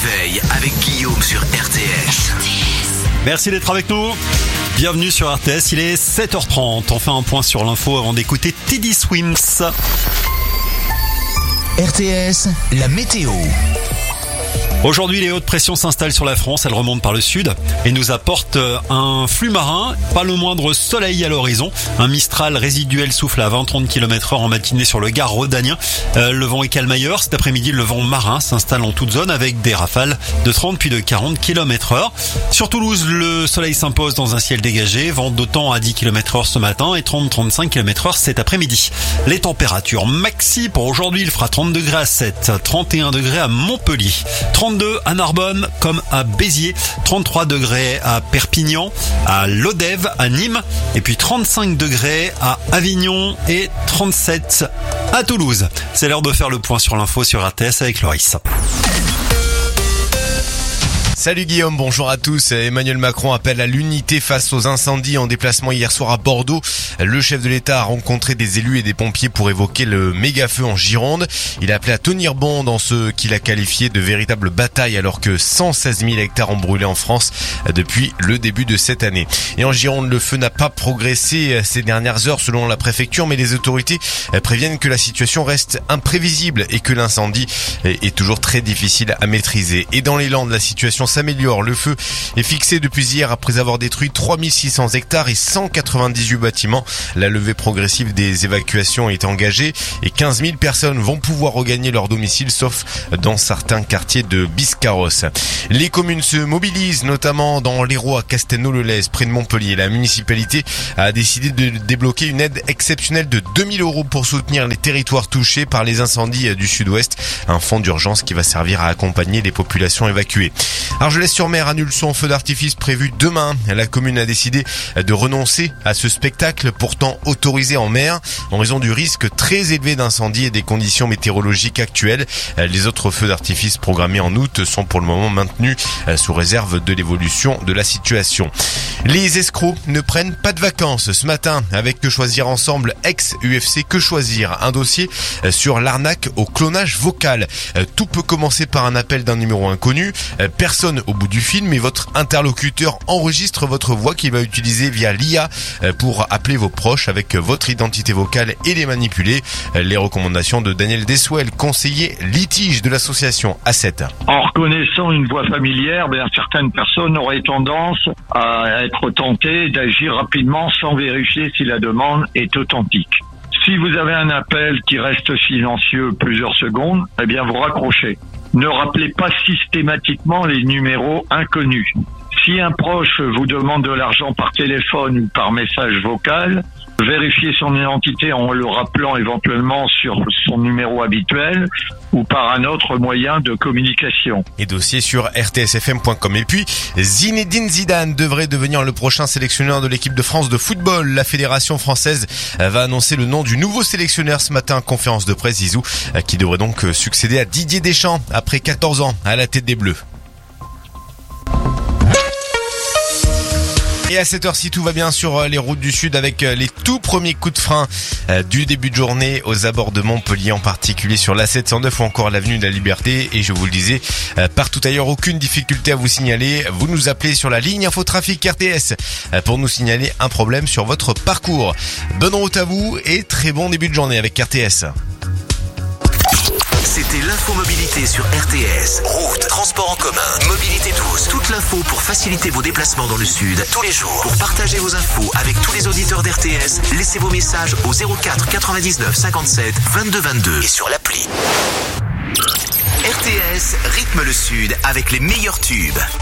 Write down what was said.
réveil avec Guillaume sur RTS. Merci d'être avec nous. Bienvenue sur RTS, il est 7h30. On fait un point sur l'info avant d'écouter Teddy Swims. RTS, la météo. Aujourd'hui, les hautes pressions s'installent sur la France, elles remontent par le sud et nous apportent un flux marin, pas le moindre soleil à l'horizon. Un Mistral résiduel souffle à 20-30 km/h en matinée sur le Gard rhodanien. Le vent est calme ailleurs. Cet après-midi, le vent marin s'installe en toute zone avec des rafales de 30 puis de 40 km/h. Sur Toulouse, le soleil s'impose dans un ciel dégagé, vent d'autant à 10 km/h ce matin et 30-35 km/h cet après-midi. Les températures maxi pour aujourd'hui, il fera 30 degrés à 7, 31 degrés à Montpellier, 32 à Narbonne comme à Béziers, 33 degrés à Perpignan, à Lodève, à Nîmes, et puis 35 degrés à Avignon et 37 à Toulouse. C'est l'heure de faire le point sur l'info sur RTS avec Loris. Salut Guillaume, bonjour à tous. Emmanuel Macron appelle à l'unité face aux incendies en déplacement hier soir à Bordeaux. Le chef de l'État a rencontré des élus et des pompiers pour évoquer le méga-feu en Gironde. Il a appelé à tenir bon dans ce qu'il a qualifié de véritable bataille alors que 116 000 hectares ont brûlé en France depuis le début de cette année. Et en Gironde, le feu n'a pas progressé ces dernières heures selon la préfecture, mais les autorités préviennent que la situation reste imprévisible et que l'incendie est toujours très difficile à maîtriser. Et dans les Landes, la situation s'améliore. Le feu est fixé depuis hier après avoir détruit 3600 hectares et 198 bâtiments. La levée progressive des évacuations est engagée et 15 000 personnes vont pouvoir regagner leur domicile sauf dans certains quartiers de Biscarrosse. Les communes se mobilisent, notamment dans l'Hérault à Castelnau-le-Lez, près de Montpellier. La municipalité a décidé de débloquer une aide exceptionnelle de 2 000 € pour soutenir les territoires touchés par les incendies du sud-ouest. Un fonds d'urgence qui va servir à accompagner les populations évacuées. Argelès-sur-Mer annule son feu d'artifice prévu demain. La commune a décidé de renoncer à ce spectacle pourtant autorisé en mer en raison du risque très élevé d'incendie et des conditions météorologiques actuelles. Les autres feux d'artifice programmés en août sont pour le moment maintenus sous réserve de l'évolution de la situation. Les escrocs ne prennent pas de vacances ce matin avec Que Choisir Ensemble, ex-UFC Que Choisir. Un dossier sur l'arnaque au clonage vocal. Tout peut commencer par un appel d'un numéro inconnu. Personne au bout du film et votre interlocuteur enregistre votre voix qu'il va utiliser via l'IA pour appeler vos proches avec votre identité vocale et les manipuler. Les recommandations de Daniel Deswell, conseiller litige de l'association A7. En reconnaissant une voix familière, certaines personnes auraient tendance à être tentées d'agir rapidement sans vérifier si la demande est authentique. Si vous avez un appel qui reste silencieux plusieurs secondes, vous raccrochez. Ne rappelez pas systématiquement les numéros inconnus. Si un proche vous demande de l'argent par téléphone ou par message vocal, vérifiez son identité en le rappelant éventuellement sur son numéro habituel ou par un autre moyen de communication. Et dossier sur rtsfm.com. Et puis, Zinedine Zidane devrait devenir le prochain sélectionneur de l'équipe de France de football. La fédération française va annoncer le nom du nouveau sélectionneur ce matin en conférence de presse, Zizou, qui devrait donc succéder à Didier Deschamps après 14 ans à la tête des Bleus. Et à cette heure-ci, tout va bien sur les routes du Sud avec les tout premiers coups de frein du début de journée aux abords de Montpellier, en particulier sur l'A709 ou encore l'avenue de la Liberté. Et je vous le disais, partout ailleurs, aucune difficulté à vous signaler. Vous nous appelez sur la ligne Infotrafic RTS pour nous signaler un problème sur votre parcours. Bonne route à vous et très bon début de journée avec RTS. C'était l'infomobilité sur RTS. Route, transport en commun, mobilité douce. Toute l'info pour faciliter vos déplacements dans le Sud tous les jours. Pour partager vos infos avec tous les auditeurs d'RTS, laissez vos messages au 04 99 57 22 22 et sur l'appli. RTS rythme le Sud avec les meilleurs tubes.